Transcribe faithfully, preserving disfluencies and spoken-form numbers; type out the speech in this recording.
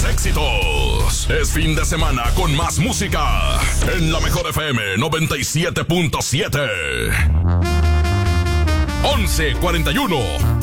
más éxitos. Es fin de semana con más música en la Mejor F M noventa y siete punto siete. once cuarenta y uno.